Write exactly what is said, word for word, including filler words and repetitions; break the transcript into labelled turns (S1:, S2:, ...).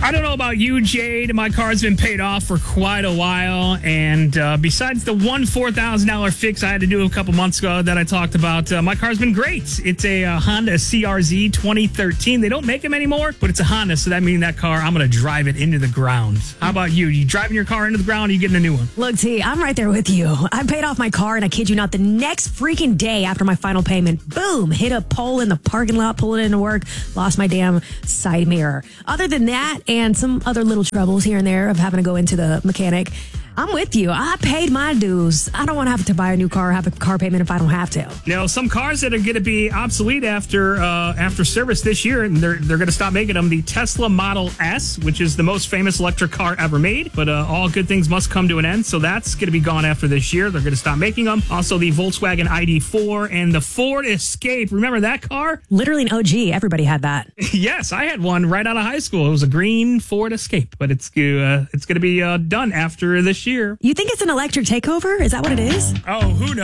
S1: I don't know about you, Jade. My car's been paid off for quite a while. And uh, besides the one four thousand dollars fix I had to do a couple months ago that I talked about, uh, my car's been great. It's a uh, Honda C R Z twenty thirteen. They don't make them anymore, but it's a Honda. So that means that car, I'm going to drive it into the ground. How about you? You driving your car into the ground or you getting a new one?
S2: Look, T, I'm right there with you. I paid off my car, and I kid you not, the next freaking day after my final payment, boom, hit a pole in the parking lot, pulling into work, lost my damn side mirror. Other than that, and some other little troubles here and there of having to go into the mechanic, I'm with you. I paid my dues. I don't want to have to buy a new car or have a car payment if I don't have to.
S1: Now, some cars that are going to be obsolete after uh, after service this year, and they're they're going to stop making them. The Tesla Model S, which is the most famous electric car ever made, but uh, all good things must come to an end. So that's going to be gone after this year. They're going to stop making them. Also, the Volkswagen I D four and the Ford Escape. Remember that car?
S2: Literally an O G. Everybody had that.
S1: Yes, I had one right out of high school. It was a green Ford Escape, but it's uh, it's going to be uh, done after this year.
S2: You think it's an electric takeover? Is that what it is?
S1: Oh, who knows?